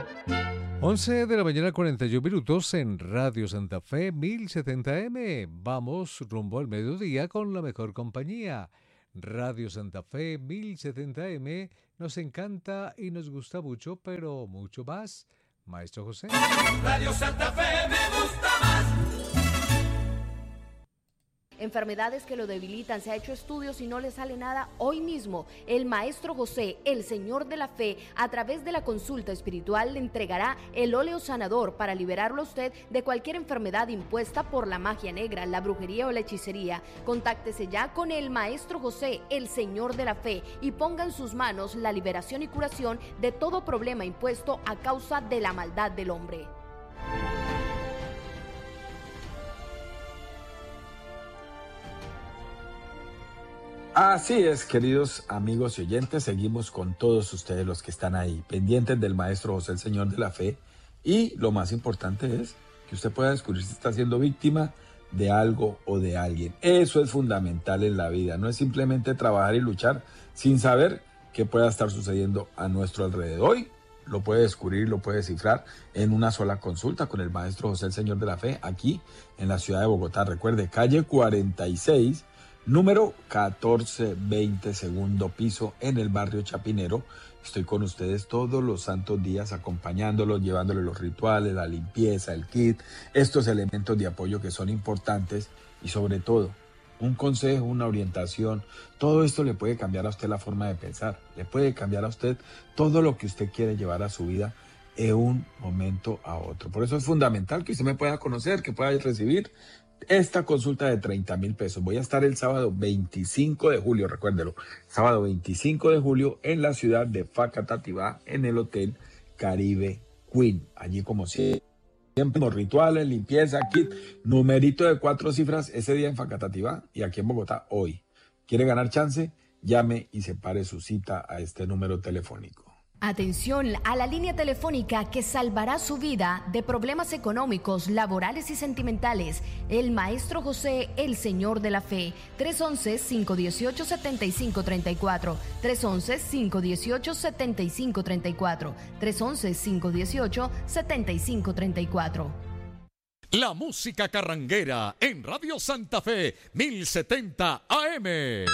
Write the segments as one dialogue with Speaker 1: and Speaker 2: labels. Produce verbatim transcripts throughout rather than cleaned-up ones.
Speaker 1: once de la mañana, cuarenta y un minutos en Radio Santa Fe mil setenta eme. Vamos rumbo al mediodía con la mejor compañía. Radio Santa Fe mil setenta eme nos encanta y nos gusta mucho, pero mucho más. Maestro José.
Speaker 2: Radio Santa Fe me gusta más.
Speaker 3: Enfermedades que lo debilitan, se ha hecho estudios y no le sale nada. Hoy mismo, el Maestro José, el Señor de la Fe, a través de la consulta espiritual le entregará el óleo sanador para liberarlo a usted de cualquier enfermedad impuesta por la magia negra, la brujería o la hechicería. Contáctese ya con el Maestro José, el Señor de la Fe, y ponga en sus manos la liberación y curación de todo problema impuesto a causa de la maldad del hombre.
Speaker 4: Así es, queridos amigos y oyentes, seguimos con todos ustedes los que están ahí, pendientes del Maestro José, el Señor de la Fe, y lo más importante es que usted pueda descubrir si está siendo víctima de algo o de alguien. Eso es fundamental en la vida, no es simplemente trabajar y luchar sin saber qué pueda estar sucediendo a nuestro alrededor. Hoy lo puede descubrir, lo puede descifrar en una sola consulta con el Maestro José, el Señor de la Fe, aquí en la ciudad de Bogotá. Recuerde, calle cuarenta y seis, número catorce veinte, segundo piso, en el barrio Chapinero. Estoy con ustedes todos los santos días, acompañándolos, llevándoles los rituales, la limpieza, el kit, estos elementos de apoyo que son importantes, y sobre todo, un consejo, una orientación. Todo esto le puede cambiar a usted la forma de pensar, le puede cambiar a usted todo lo que usted quiere llevar a su vida de un momento a otro. Por eso es fundamental que usted me pueda conocer, que pueda recibir esta consulta de treinta mil pesos. Voy a estar el sábado veinticinco de julio, recuérdelo, sábado veinticinco de julio en la ciudad de Facatativá, en el Hotel Caribe Queen. Allí, como siempre, los rituales, limpieza, kit, numerito de cuatro cifras ese día en Facatativá y aquí en Bogotá hoy. ¿Quiere ganar chance? Llame y separe su cita a este número telefónico.
Speaker 3: Atención a la línea telefónica que salvará su vida de problemas económicos, laborales y sentimentales. El Maestro José, el Señor de la Fe. tres once, cinco dieciocho, setenta y cinco treinta y cuatro. tres once, cinco dieciocho, setenta y cinco treinta y cuatro. tres once, cinco dieciocho, setenta y cinco treinta y cuatro.
Speaker 5: La música carranguera en Radio Santa Fe mil setenta A M.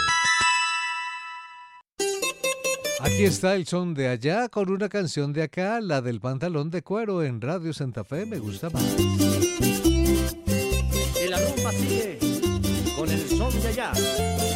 Speaker 1: Aquí está el son de allá con una canción de acá, la del pantalón de cuero en Radio Santa Fe, me gusta más.
Speaker 6: Y la rumba sigue con el son de allá.